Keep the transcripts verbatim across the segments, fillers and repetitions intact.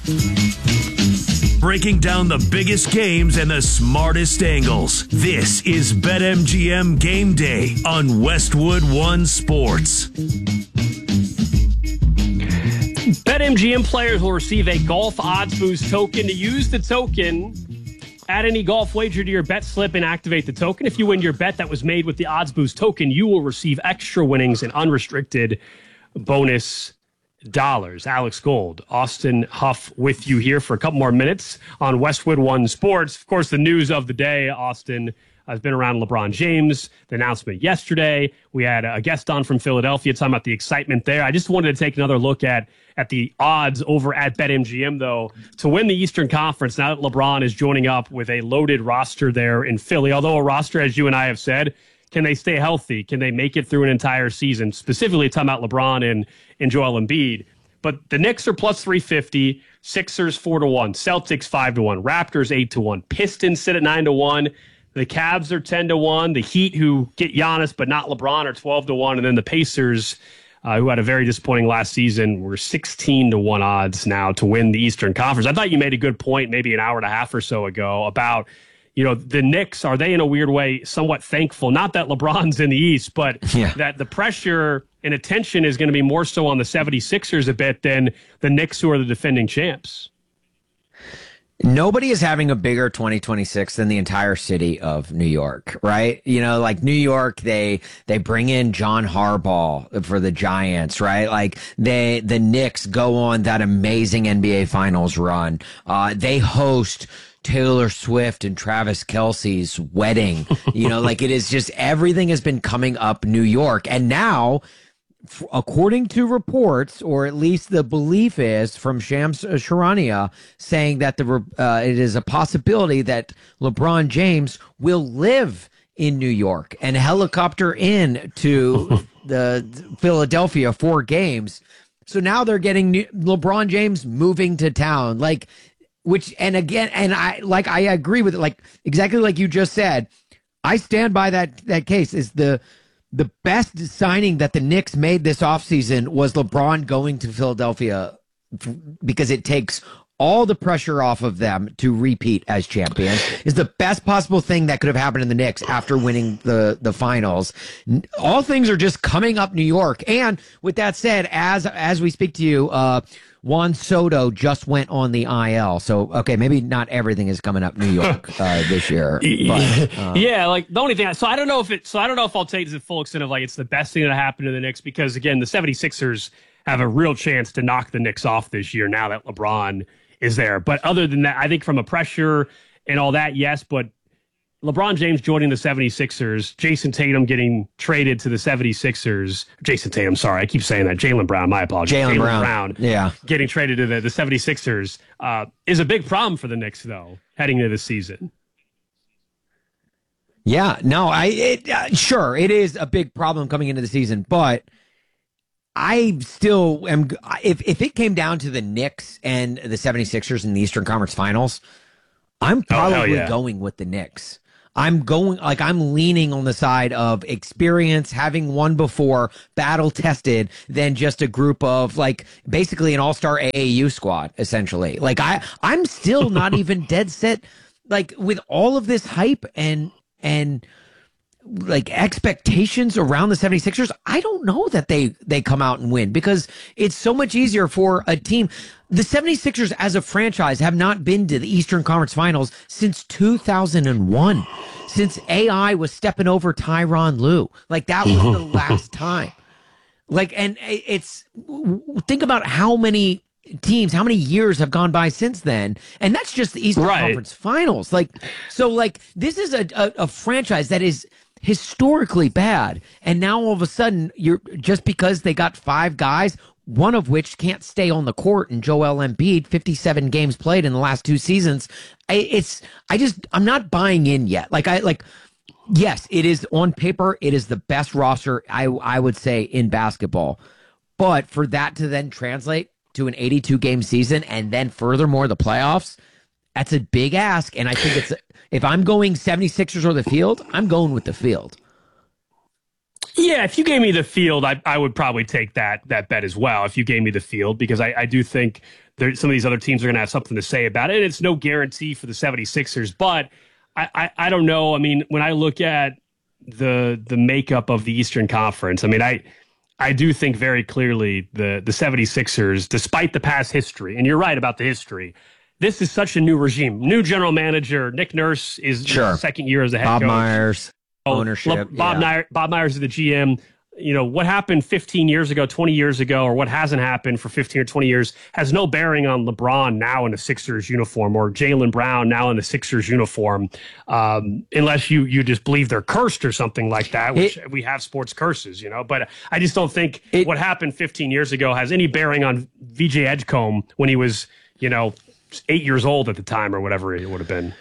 Breaking down the biggest games and the smartest angles. This is BetMGM Game Day on Westwood One Sports. BetMGM players will receive a Golf Odds Boost token. To use the token, add any golf wager to your bet slip and activate the token. If you win your bet that was made with the Odds Boost token, you will receive extra winnings and unrestricted bonus dollars. Alex Gold, Austin Huff with you here for a couple more minutes on Westwood One Sports. Of course, the news of the day, Austin, has been around LeBron James. The announcement yesterday. We had a guest on from Philadelphia talking about the excitement there. I just wanted to take another look at at the odds over at BetMGM, though, to win the Eastern Conference now that LeBron is joining up with a loaded roster there in Philly. Although a roster, as you and I have said, can they stay healthy? Can they make it through an entire season? Specifically, talking about LeBron and, and Joel Embiid. But the Knicks are plus three fifty, Sixers four to one, Celtics five to one, Raptors eight to one, Pistons sit at nine to one, the Cavs are ten to one, the Heat, who get Giannis but not LeBron, are twelve to one, and then the Pacers, uh, who had a very disappointing last season, were sixteen to one odds now to win the Eastern Conference. I thought you made a good point maybe an hour and a half or so ago about, you know, the Knicks, are they in a weird way somewhat thankful, not that LeBron's in the East, but yeah. that the pressure and attention is going to be more so on the seventy-sixers a bit than the Knicks, who are the defending champs. Nobody is having a bigger twenty twenty-six than the entire city of New York, right? You know, like New York, they they bring in John Harbaugh for the Giants, right? Like they the Knicks go on that amazing N B A Finals run. Uh, they host Taylor Swift and Travis Kelce's wedding. You know, like it is just everything has been coming up New York, and now, according to reports, or at least the belief is from Shams Charania, saying that the uh, it is a possibility that LeBron James will live in New York and helicopter in to the Philadelphia for games. So now they're getting new, LeBron James moving to town, like, which, and again, and I like I agree with it, like exactly like you just said. I stand by that that case. Is the The best signing that the Knicks made this offseason was LeBron going to Philadelphia, because it takes all the pressure off of them to repeat as champions. Is the best possible thing that could have happened in the Knicks after winning the, the finals. All things are just coming up New York. And with that said, as as we speak to you, uh, Juan Soto just went on the I L. So, okay, maybe not everything is coming up New York uh, this year. But, uh, yeah, like the only thing, I, so I don't know if it, so I don't know if I'll take the full extent of like it's the best thing that happened to the Knicks, because again, the seventy-sixers have a real chance to knock the Knicks off this year now that LeBron is there. But other than that, I think from a pressure and all that, yes, but LeBron James joining the seventy-sixers, Jason Tatum getting traded to the seventy-sixers, Jason Tatum, sorry, I keep saying that, Jaylen Brown, my apologies. Jaylen Brown. Brown, yeah. getting traded to the, the seventy-sixers uh, is a big problem for the Knicks, though, heading into this season. Yeah, no, I it, uh, sure, it is a big problem coming into the season, but I still am, if, if it came down to the Knicks and the seventy-sixers in the Eastern Conference Finals, I'm probably oh, yeah. going with the Knicks. I'm going, like, I'm leaning on the side of experience, having won before, battle tested, than just a group of, like, basically an all-star A A U squad, essentially. Like, I, I'm still not even dead set, like, with all of this hype and, and, like, expectations around the seventy-sixers, I don't know that they, they come out and win, because it's so much easier for a team. The seventy-sixers as a franchise have not been to the Eastern Conference Finals since two thousand one, since A I was stepping over Tyronn Lue. Like, that was the last time. Like, and it's, think about how many teams, how many years have gone by since then, and that's just the Eastern right. Conference Finals. Like, so, like, this is a, a, a franchise that is historically bad, and now all of a sudden, you're just because they got five guys, one of which can't stay on the court, and Joel Embiid, fifty-seven games played in the last two seasons. I, it's, I just, I'm not buying in yet. Like, I, like, yes, it is on paper, it is the best roster, I, I would say, in basketball. But for that to then translate to an eighty-two game season, and then furthermore, the playoffs, that's a big ask. And I think it's, if I'm going seventy-sixers or the field, I'm going with the field. Yeah, if you gave me the field, I, I would probably take that that bet as well if you gave me the field, because I, I do think there, some of these other teams are going to have something to say about it. And it's no guarantee for the seventy-sixers, but I, I, I don't know. I mean, when I look at the the makeup of the Eastern Conference, I mean, I I do think very clearly the the seventy-sixers, despite the past history, and you're right about the history, this is such a new regime. New general manager, Nick Nurse is sure. his second year as a head Bob coach. Bob Myers, ownership. Le- Bob, yeah. Nier, Bob Myers is the G M. You know, what happened fifteen years ago, twenty years ago, or what hasn't happened for fifteen or twenty years has no bearing on LeBron now in a Sixers uniform or Jaylen Brown now in a Sixers uniform, um, unless you you just believe they're cursed or something like that, which it, we have sports curses, you know. But I just don't think it, what happened fifteen years ago has any bearing on V J Edgecombe when he was, you know, eight years old at the time or whatever it would have been.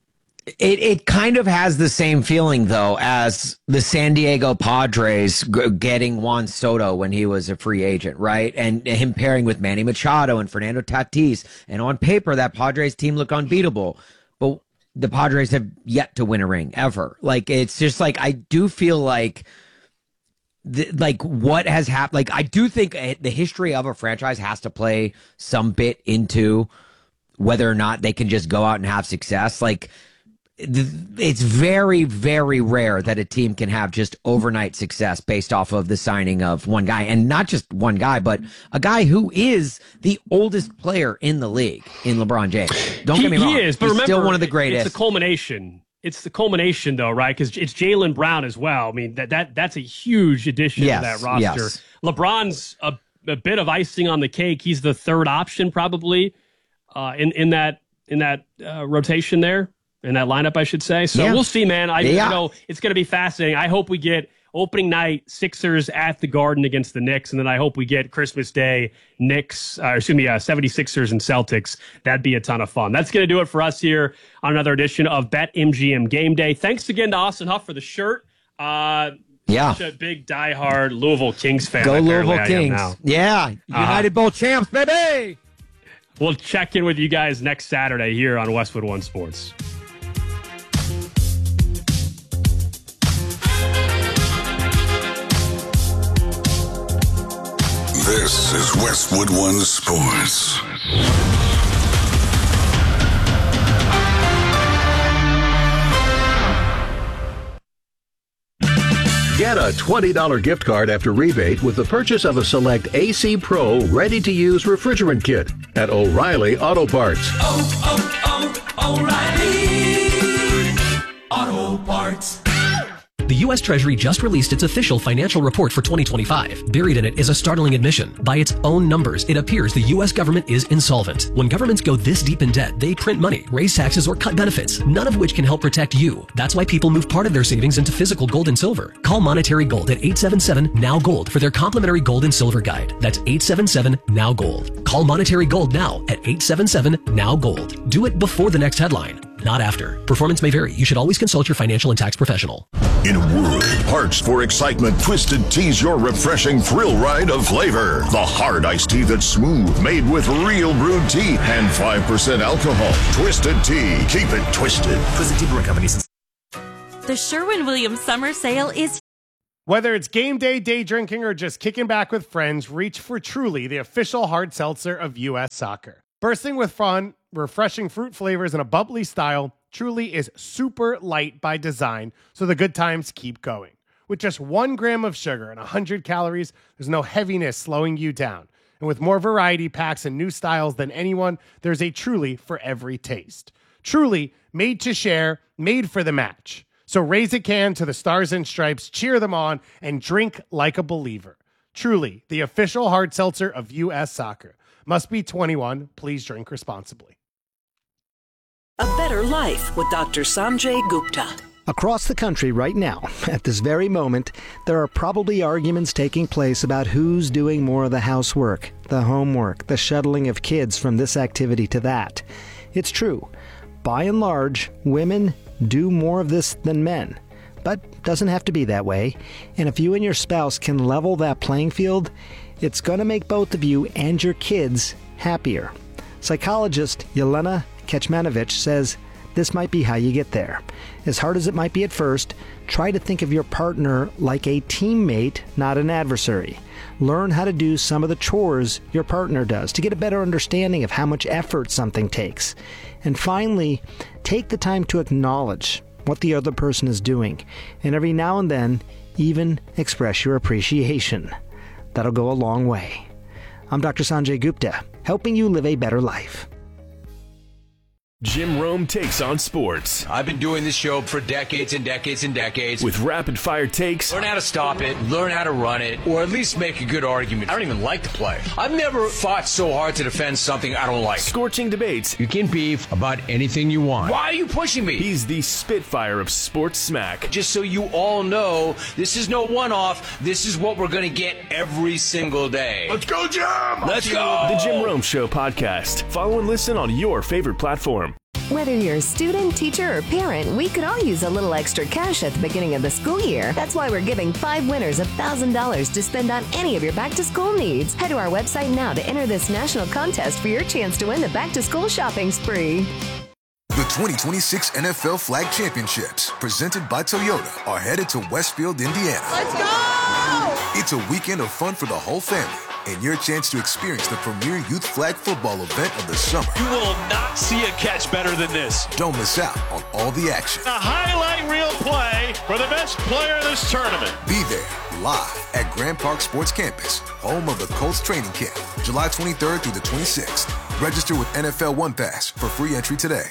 It it kind of has the same feeling, though, as the San Diego Padres g- getting Juan Soto when he was a free agent, right? And him pairing with Manny Machado and Fernando Tatis. And on paper, that Padres team looked unbeatable. But the Padres have yet to win a ring, ever. Like, it's just like, I do feel like, the, like, what has happened? Like, I do think the history of a franchise has to play some bit into whether or not they can just go out and have success. Like, it's very, very rare that a team can have just overnight success based off of the signing of one guy, and not just one guy, but a guy who is the oldest player in the league in LeBron James. Don't he, get me wrong. He is, but He's remember, still one of the greatest. It's the culmination. It's the culmination, though, right? Because it's Jaylen Brown as well. I mean, that that that's a huge addition yes, to that roster. Yes. LeBron's a, a bit of icing on the cake. He's the third option, probably, uh, in in that in that uh, rotation there. In that lineup, I should say. So yeah. We'll see, man. I yeah. you know it's going to be fascinating. I hope we get opening night Sixers at the Garden against the Knicks, and then I hope we get Christmas Day Knicks, uh, excuse me, uh, seventy-sixers and Celtics. That'd be a ton of fun. That's going to do it for us here on another edition of BetMGM Game Day. Thanks again to Austin Huff for the shirt. Uh, yeah, such a big diehard Louisville Kings fan. Go Louisville Kings. Yeah, United uh, Bowl champs, baby. We'll check in with you guys next Saturday here on Westwood One Sports. This is Westwood One Sports. Get a twenty dollars gift card after rebate with the purchase of a select A C Pro ready-to-use refrigerant kit at O'Reilly Auto Parts. Oh, oh, oh, O'Reilly Auto Parts. The U S Treasury just released its official financial report for twenty twenty-five. Buried in it is a startling admission. By its own numbers, it appears the U S government is insolvent. When governments go this deep in debt, they print money, raise taxes, or cut benefits, none of which can help protect you. That's why people move part of their savings into physical gold and silver. Call Monetary Gold at eight seven seven, N O W Gold for their complimentary gold and silver guide. That's eight seven seven, N O W Gold. Call Monetary Gold now at eight seven seven, N O W Gold. Do it before the next headline, not after. Performance may vary. You should always consult your financial and tax professional. In a world parched for excitement, Twisted Tea's your refreshing thrill ride of flavor. The hard iced tea that's smooth, made with real brewed tea and five percent alcohol. Twisted Tea. Keep it twisted. Twisted Tea Brewing Company. The Sherwin-Williams Summer Sale is... Whether it's game day, day drinking, or just kicking back with friends, reach for Truly, the official hard seltzer of U S Soccer. Bursting with fun, refreshing fruit flavors, and a bubbly style, Truly is super light by design, so the good times keep going. With just one gram of sugar and one hundred calories, there's no heaviness slowing you down. And with more variety packs and new styles than anyone, there's a Truly for every taste. Truly, made to share, made for the match. So raise a can to the Stars and Stripes, cheer them on, and drink like a believer. Truly, the official hard seltzer of U S Soccer. Must be twenty-one. Please drink responsibly. A better life with Doctor Sanjay Gupta. Across the country right now, at this very moment, there are probably arguments taking place about who's doing more of the housework, the homework, the shuttling of kids from this activity to that. It's true. By and large, women do more of this than men. But doesn't have to be that way. And if you and your spouse can level that playing field, it's going to make both of you and your kids happier. Psychologist Yelena Kecmanovic says This might be how you get there. As hard as it might be at first, try to think of your partner like a teammate, not an adversary. Learn how to do some of the chores your partner does to get a better understanding of how much effort something takes. And finally, take the time to acknowledge what the other person is doing, and every now and then, even express your appreciation. That'll go a long way. I'm Doctor Sanjay Gupta, helping you live a better life. Jim Rome takes on sports. I've been doing this show for decades and decades and decades. With rapid-fire takes. Learn how to stop it, learn how to run it, or at least make a good argument. I don't even like to play. I've never fought so hard to defend something I don't like. Scorching debates. You can beef about anything you want. Why are you pushing me? He's the Spitfire of sports smack. Just so you all know, this is no one-off. This is what we're going to get every single day. Let's go, Jim! Let's go! The Jim Rome Show podcast. Follow and listen on your favorite platform. Whether you're a student, teacher, or parent, we could all use a little extra cash at the beginning of the school year. That's why we're giving five winners one thousand dollars to spend on any of your back-to-school needs. Head to our website now to enter this national contest for your chance to win the back-to-school shopping spree. The twenty twenty-six N F L Flag Championships, presented by Toyota, are headed to Westfield, Indiana. Let's go! It's a weekend of fun for the whole family, and your chance to experience the premier youth flag football event of the summer. You will not see a catch better than this. Don't miss out on all the action. A highlight reel play for the best player in this tournament. Be there, live at Grand Park Sports Campus, home of the Colts training camp, July twenty-third through the twenty-sixth. Register with N F L One Pass for free entry today.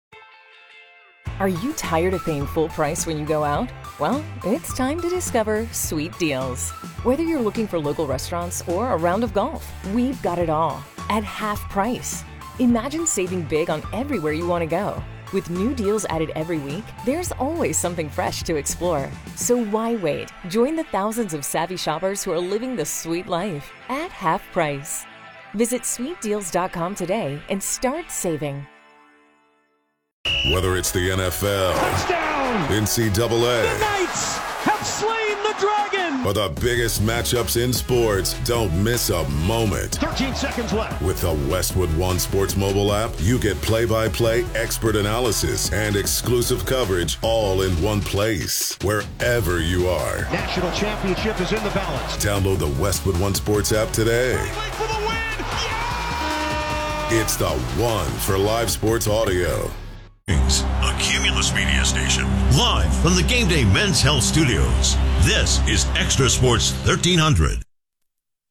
Are you tired of paying full price when you go out? Well, it's time to discover Sweet Deals. Whether you're looking for local restaurants or a round of golf, we've got it all at half price. Imagine saving big on everywhere you want to go. With new deals added every week, there's always something fresh to explore. So why wait? Join the thousands of savvy shoppers who are living the sweet life at half price. Visit sweet deals dot com today and start saving. Whether it's the N F L, touchdown, N C double A, the Knights have slain the dragon, or the biggest matchups in sports, don't miss a moment. thirteen seconds left. With the Westwood One Sports mobile app, you get play-by-play expert analysis and exclusive coverage all in one place, wherever you are. National championship is in the balance. Download the Westwood One Sports app today. Wait for the win. Yeah! It's the one for live sports audio. A Cumulus Media Station, live from the Game Day Men's Health Studios. This is Extra Sports thirteen hundred.